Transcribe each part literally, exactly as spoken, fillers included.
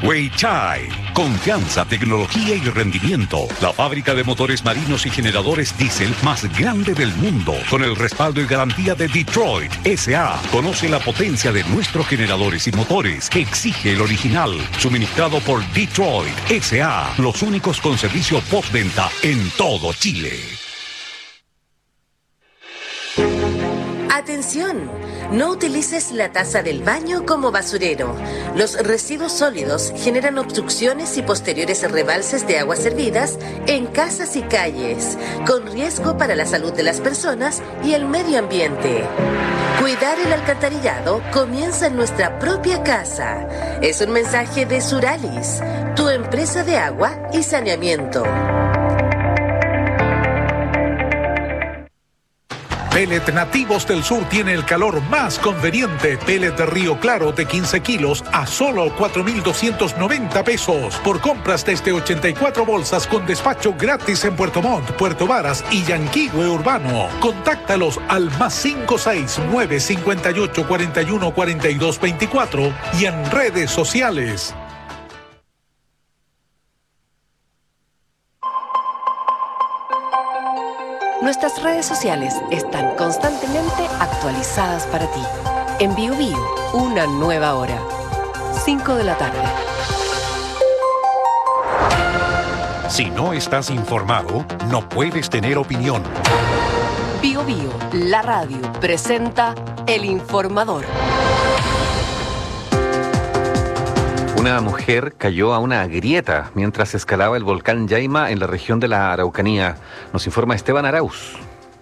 Weichai. Confianza, tecnología y rendimiento. La fábrica de motores marinos y generadores diésel más grande del mundo. Con el respaldo y garantía de Detroit S A. Conoce la potencia de nuestros generadores y motores que exige el original. Suministrado por Detroit S A. Los únicos con servicio postventa en todo Chile. ¡Atención! No utilices la taza del baño como basurero. Los residuos sólidos generan obstrucciones y posteriores rebalses de aguas servidas en casas y calles, con riesgo para la salud de las personas y el medio ambiente. Cuidar el alcantarillado comienza en nuestra propia casa. Es un mensaje de Suralis, tu empresa de agua y saneamiento. Pellet Nativos del Sur tiene el calor más conveniente. Pellet Río Claro de quince kilos a solo cuatro mil doscientos noventa pesos. Por compras desde ochenta y cuatro bolsas con despacho gratis en Puerto Montt, Puerto Varas y Yanquihue Urbano. Contáctalos al más cinco seis nueve cinco ocho cuatro uno cuatro dos dos cuatro y en redes sociales. Nuestras redes sociales están constantemente actualizadas para ti. En Bio Bio, una nueva hora. cinco de la tarde. Si no estás informado, no puedes tener opinión. Bio Bio, la radio, presenta El Informador. Una mujer cayó a una grieta mientras escalaba el volcán Yaima en la región de la Araucanía. Nos informa Esteban Arauz.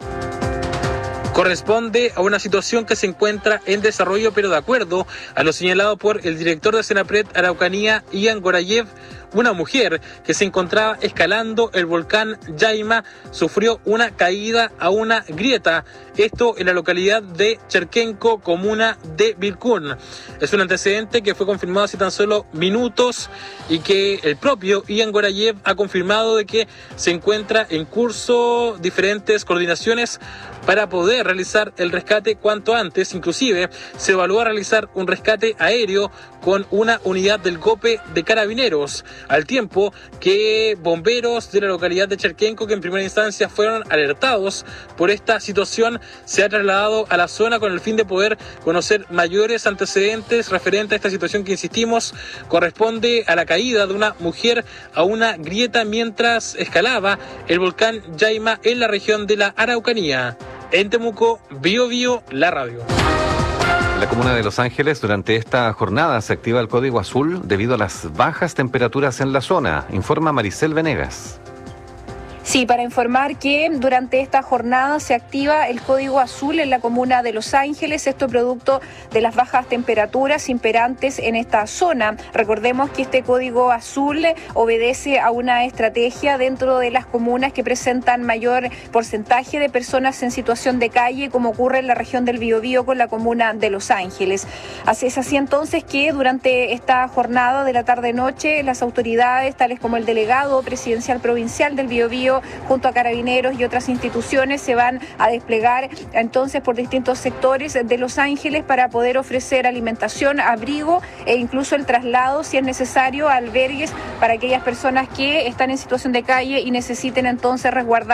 Corresponde a una situación que se encuentra en desarrollo, pero de acuerdo a lo señalado por el director de Senapred Araucanía, Ian Gorayev, una mujer que se encontraba escalando el volcán Yaima sufrió una caída a una grieta, esto en la localidad de Cherquenco, comuna de Vilcún. Es un antecedente que fue confirmado hace tan solo minutos y que el propio Ian Gorayev ha confirmado de que se encuentra en curso diferentes coordinaciones para poder realizar el rescate cuanto antes. Inclusive se evalúa realizar un rescate aéreo con una unidad del GOPE de Carabineros, al tiempo que bomberos de la localidad de Cherquenco, que en primera instancia fueron alertados por esta situación, se ha trasladado a la zona con el fin de poder conocer mayores antecedentes referente a esta situación que, insistimos, corresponde a la caída de una mujer a una grieta mientras escalaba el volcán Yaima en la región de la Araucanía. En Temuco, Bio Bio, la radio. En la comuna de Los Ángeles, durante esta jornada se activa el código azul debido a las bajas temperaturas en la zona, informa Maricel Venegas. Sí, para informar que durante esta jornada se activa el código azul en la comuna de Los Ángeles, esto producto de las bajas temperaturas imperantes en esta zona. Recordemos que este código azul obedece a una estrategia dentro de las comunas que presentan mayor porcentaje de personas en situación de calle, como ocurre en la región del Biobío con la comuna de Los Ángeles. Así es así entonces que durante esta jornada de la tarde-noche, las autoridades, tales como el delegado presidencial provincial del Biobío, junto a Carabineros y otras instituciones, se van a desplegar entonces por distintos sectores de Los Ángeles para poder ofrecer alimentación, abrigo e incluso el traslado, si es necesario, a albergues para aquellas personas que están en situación de calle y necesiten entonces resguardar